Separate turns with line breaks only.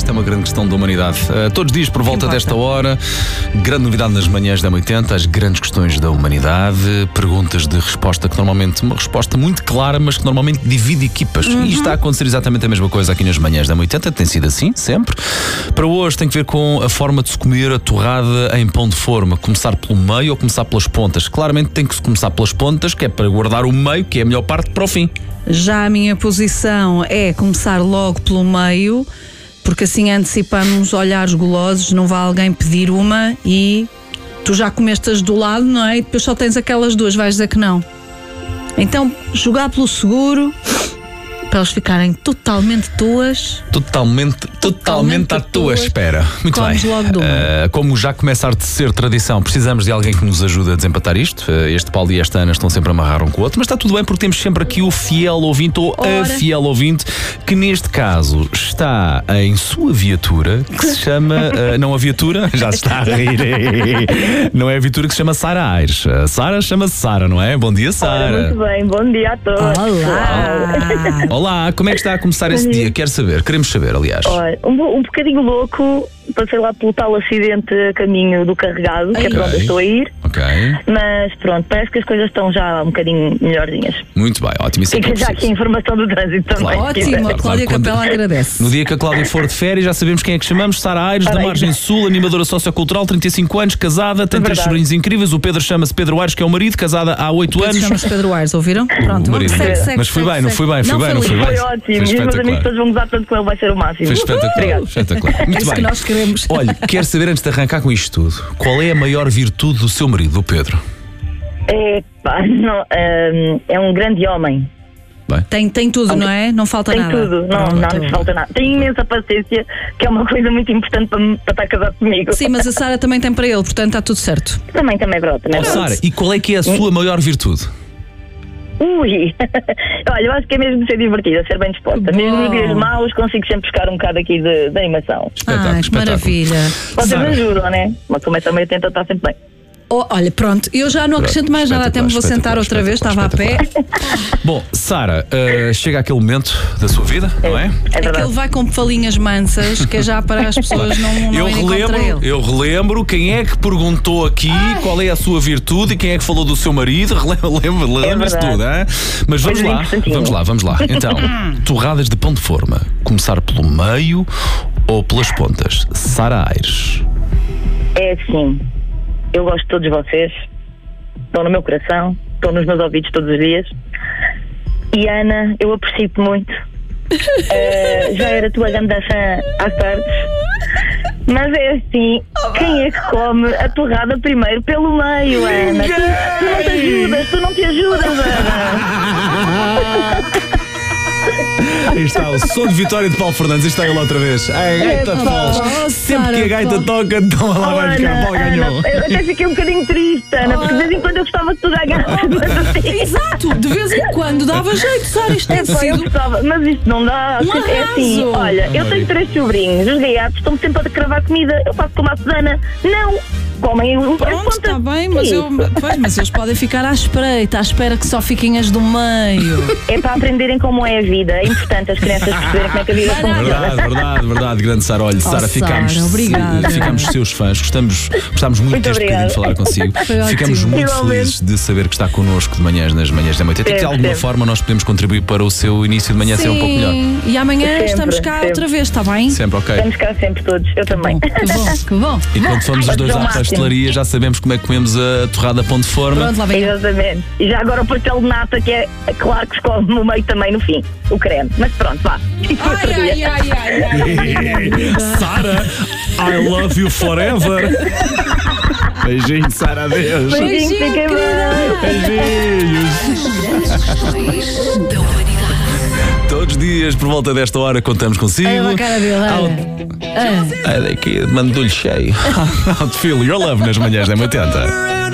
Esta é uma grande questão da humanidade. Todos os dias, por volta desta hora, grande novidade nas manhãs da 80, as grandes questões da humanidade, perguntas de resposta que normalmente, uma resposta muito clara, mas que normalmente divide equipas. E está a acontecer exatamente a mesma coisa aqui nas manhãs da 80, tem sido assim, sempre. Para hoje tem que ver com a forma de se comer a torrada em pão de forma. Começar pelo meio ou começar pelas pontas? Claramente tem que se começar pelas pontas, que é para guardar o meio, que é a melhor parte, para o fim.
Já a minha posição é começar logo pelo meio, porque assim antecipamos olhares golosos, não vai alguém pedir uma e tu já comestas do lado, não é? E depois só tens aquelas duas, vais dizer que não. Então, jogar pelo seguro, para eles ficarem totalmente tuas.
Totalmente à tua espera. Muito
Comes
bem.
logo de uma.
Como já começa a ser tradição, precisamos de alguém que nos ajude a desempatar isto. Este Paulo e esta Ana estão sempre a amarrar um com o outro, mas está tudo bem porque temos sempre aqui o fiel ouvinte ou a fiel ouvinte, que neste caso está em sua viatura, que se chama. Não a viatura, já se está a rir. Não é a viatura que se chama Sara Aires. A Sara chama-se Sara, não é? Bom dia, Sara.
Muito bem, bom dia a todos.
Olá!
Olá, como é que está a começar esse dia? Queremos saber, aliás.
Olha, um bocadinho louco, passei lá pelo tal acidente a caminho do carregado, que é para onde eu estou a ir.
Ok.
Mas pronto, parece que as coisas estão já um bocadinho melhorzinhas.
Muito bem, ótimo. Isso é que
Fica
é
já aqui a
preciso.
informação do trânsito também.
Claro.
se quiser.
Ótimo, a Cláudia
Quando-
Capela agradece.
No dia que a Cláudia for de férias, já sabemos quem é que chamamos. Sara Aires, da
Ora,
Margem Sul, animadora sociocultural, 35 anos, casada, tem 3
verdade.
sobrinhos incríveis. O Pedro chama-se Pedro Aires, que é o marido, casada há 8
Pedro
anos.
chama-se Pedro Aires, ouviram? Pronto,
O marido.
segue.
Mas foi bem, não foi bem, foi bem, não foi bem.
Foi ótimo, e os meus
espetacular.
amigos todos vão gozar tanto com ele, vai ser o máximo.
Foi espetacular.
Obrigado.
Espetacular.
É
Muito
isso que
bem.
nós queremos.
Olha, quero saber antes de arrancar com isto tudo, qual é a maior virtude do seu marido, do Pedro?
É um grande homem.
Tem tudo, não é? Não falta
Tem
nada.
tudo, não lhes falta nada. Tem imensa paciência, que é uma coisa muito importante para estar casado comigo.
Sim, mas a Sara também tem para ele, portanto está tudo certo.
Também é verdade. Também é
Oh,
verdade.
Sara, e qual é que é a sua maior virtude?
Ui! Olha, eu acho que é mesmo ser divertida, ser bem disposta.
Bom.
Mesmo nos dias maus, consigo sempre buscar um bocado aqui de animação.
Espetáculo,
Que
espetáculo.
maravilha.
Vocês
Sara.
ajudam, né? Uma começa meio tenta estar sempre bem.
Olha, pronto, eu já não acrescento mais nada, até me vou sentar outra vez, estava a pé.
Bom, Sara, chega aquele momento da sua vida, não é?
É
É que ele
verdade.
vai com falinhas mansas, que é já para as pessoas não irem contra ele.
Eu relembro quem é que perguntou aqui qual é a sua virtude e quem é que falou do seu marido. Lembra-se
verdade.
tudo, hein? Mas vamos
Coisa
lá,
interessantinha.
vamos lá. Então, torradas de pão de forma. Começar pelo meio ou pelas pontas? Sara Aires.
É assim, eu gosto de todos vocês. Estão no meu coração, estão nos meus ouvidos todos os dias. E Ana, eu aprecio-te muito. Já era tua grande fã às tardes. Mas é assim, quem é que come a torrada primeiro pelo meio, Ana? Tu não te ajudas, Ana.
Aí está o som de vitória de Paulo Fernandes. Está ele outra vez. A gaita de Paulo. Sempre que a gaita toca, então ela vai ficar. Paulo ganhou.
Ana, eu até fiquei um bocadinho triste, Ana, porque de vez em quando eu gostava que tu ganhasses.
Exato, de vez em quando dava jeito, Sara, isto é
Eu
sido.
gostava, mas isto não dá.
Um
É assim,
arraso.
olha, eu tenho 3 sobrinhos, os gaiatos estão-me sempre a cravar comida. Eu faço como a Susana. Não! Comem um
Pronto, está bem, mas mas eles podem ficar à espreita, à espera que só fiquem as do meio.
É para aprenderem como é a vida. É importante as crianças perceberem como é que a vida funciona.
Verdade, grande Sara. Olha, Sara,
Sara, obrigada.
ficamos seus fãs. Gostámos muito
Muito
deste bocadinho
obrigada.
de falar consigo.
Foi ótimo.
Ficamos muito
Igualmente.
felizes de saber que está connosco de manhãs nas manhãs da 80 e que de
Sempre,
alguma
sempre.
forma nós podemos contribuir para o seu início de manhã ser um pouco melhor.
Sim, e amanhã
Sempre,
estamos cá
sempre.
outra vez, está bem?
Sempre, ok.
Estamos cá sempre todos, eu também.
Que bom.
E quando fomos os dois
Ao
à
máximo.
pastelaria, já sabemos como é que comemos a torrada pão de forma.
Pronto, lá vem.
Exatamente. E já agora o pastel de nata, que é claro que escolhe no meio também no fim, o creme. Mas pronto, vá. Isso foi outro dia.
Ai.
Sara, I love you forever. Beijinho, Sara, adeus.
Beijinho,
Beijinho,
fiquem bem.
Beijinhos. Todos os dias, por volta desta hora, contamos consigo.
Olha a cara dele, olha.
Ai, daqui, mando-lhe cheio. Out feel your love nas manhãs da 80.